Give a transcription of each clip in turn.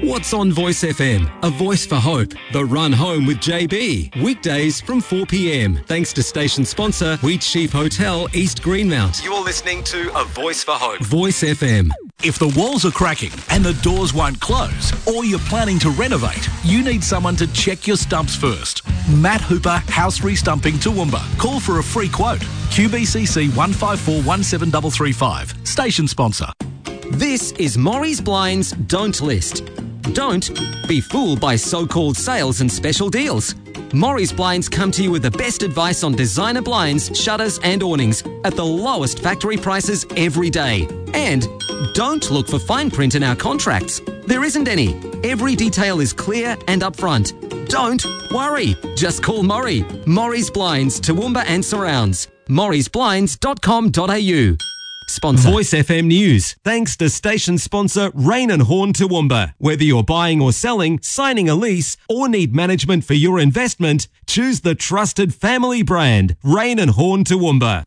What's on Voice FM? A voice for hope. The Run Home with JB. Weekdays from 4 p.m. Thanks to station sponsor Wheat Sheep Hotel, East Greenmount. You're listening to A Voice for Hope. Voice FM. If the walls are cracking and the doors won't close, or you're planning to renovate, you need someone to check your stumps first. Matt Hooper, House Restumping Toowoomba. Call for a free quote. QBCC 154 17335. Station sponsor. This is Morrie's Blinds Don't List. Don't be fooled by so-called sales and special deals. Morrie's Blinds come to you with the best advice on designer blinds, shutters and awnings at the lowest factory prices every day. And don't look for fine print in our contracts. There isn't any. Every detail is clear and upfront. Don't worry. Just call Morrie. Morrie's Blinds, Toowoomba and surrounds. morriesblinds.com.au. Sponsor Voice FM News. Thanks to station sponsor Rain and Horn Toowoomba. Whether you're buying or selling, signing a lease, or need management for your investment, choose the trusted family brand, Rain and Horn Toowoomba.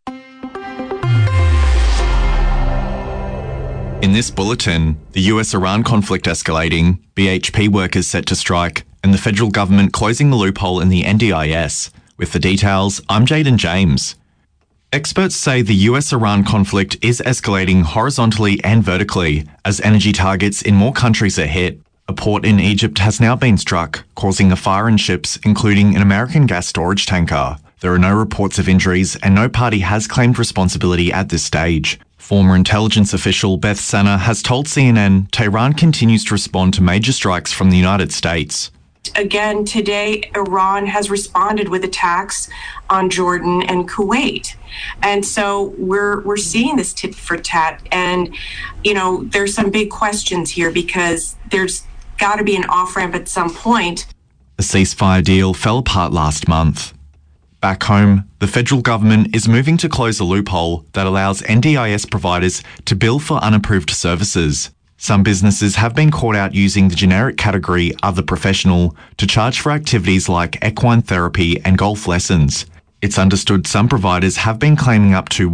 In this bulletin, the US-Iran conflict escalating, BHP workers set to strike, and the federal government closing the loophole in the NDIS. With the details, I'm Jaden James. Experts say the US-Iran conflict is escalating horizontally and vertically as energy targets in more countries are hit. A port in Egypt has now been struck, causing a fire in ships, including an American gas storage tanker. There are no reports of injuries and no party has claimed responsibility at this stage. Former intelligence official Beth Sanner has told CNN Tehran continues to respond to major strikes from the United States. Again, today, Iran has responded with attacks on Jordan and Kuwait. And so we're seeing this tit for tat. And, you know, there's some big questions here because there's got to be an off-ramp at some point. The ceasefire deal fell apart last month. Back home, the federal government is moving to close a loophole that allows NDIS providers to bill for unapproved services. Some businesses have been caught out using the generic category Other Professional to charge for activities like equine therapy and golf lessons. It's understood some providers have been claiming up to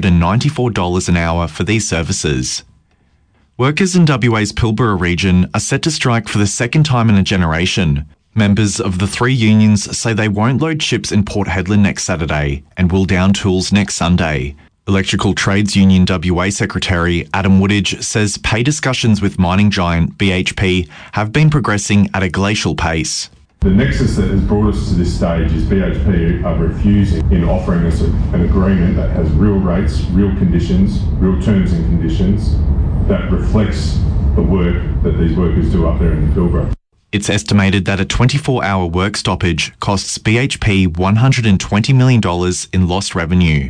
$194 an hour for these services. Workers in WA's Pilbara region are set to strike for the second time in a generation. Members of the three unions say they won't load ships in Port Hedland next Saturday and will down tools next Sunday. Electrical Trades Union WA Secretary Adam Woodage says pay discussions with mining giant BHP have been progressing at a glacial pace. The nexus that has brought us to this stage is BHP are refusing in offering us an agreement that has real rates, real conditions, real terms and conditions that reflects the work that these workers do up there in the Pilbara. It's estimated that a 24-hour work stoppage costs BHP $120 million in lost revenue.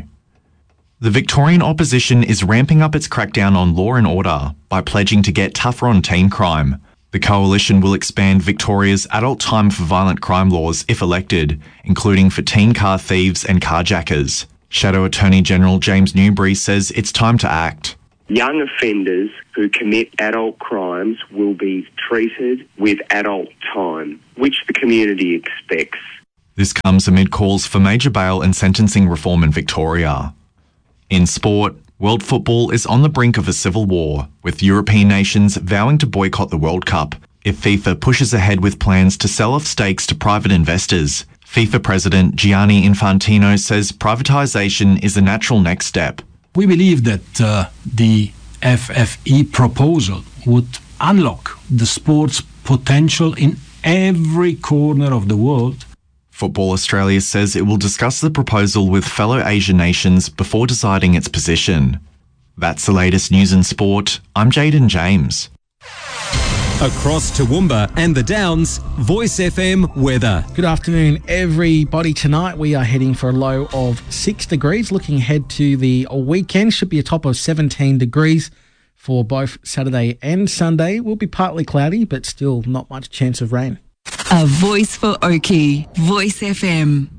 The Victorian opposition is ramping up its crackdown on law and order by pledging to get tougher on teen crime. The coalition will expand Victoria's adult time for violent crime laws if elected, including for teen car thieves and carjackers. Shadow Attorney General James Newbury says it's time to act. Young offenders who commit adult crimes will be treated with adult time, which the community expects. This comes amid calls for major bail and sentencing reform in Victoria. In sport, world football is on the brink of a civil war, with European nations vowing to boycott the World Cup if FIFA pushes ahead with plans to sell off stakes to private investors. FIFA President Gianni Infantino says privatisation is a natural next step. We believe that the FFE proposal would unlock the sport's potential in every corner of the world. Football Australia says it will discuss the proposal with fellow Asian nations before deciding its position. That's the latest news in sport. I'm Jaden James. Across Toowoomba and the Downs, Voice FM weather. Good afternoon, everybody. Tonight we are heading for a low of 6 degrees. Looking ahead to the weekend, should be a top of 17 degrees for both Saturday and Sunday. Will be partly cloudy, but still not much chance of rain. A voice for Oakey. Voice FM.